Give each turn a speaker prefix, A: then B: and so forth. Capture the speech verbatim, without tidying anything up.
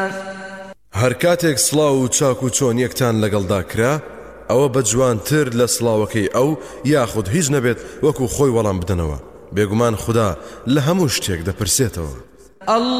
A: هەر کاتێک سڵاو و چاک و چۆنیەکتان لەگەڵدا کرا ئەوە بە جوانتر لە سڵاوەکەی ئەو یاخود هیچ نەبێت وەکو خۆی وەڵام بدەنەوە. بێگومان خوددا لە هەموو شتێک دەپرسێتەوە.